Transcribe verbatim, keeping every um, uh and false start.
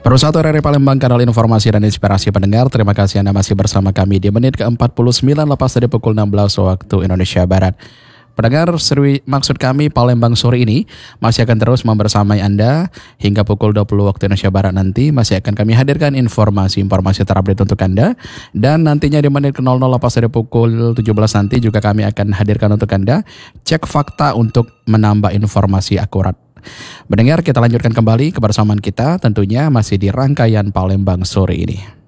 Perusahaan R R I Palembang, kanal informasi dan inspirasi pendengar. Terima kasih Anda masih bersama kami di menit ke empat puluh sembilan lepas dari pukul enam belas waktu Indonesia Barat. Pendengar, seri, maksud kami Palembang sore ini masih akan terus membersamai Anda hingga pukul dua puluh waktu Indonesia Barat nanti. Masih akan kami hadirkan informasi-informasi terupdate untuk Anda. Dan nantinya di menit ke nol nol lepas dari pukul tujuh belas nanti juga kami akan hadirkan untuk Anda cek fakta untuk menambah informasi akurat. Mendengar, kita lanjutkan kembali kebersamaan kita tentunya masih di rangkaian Palembang sore ini.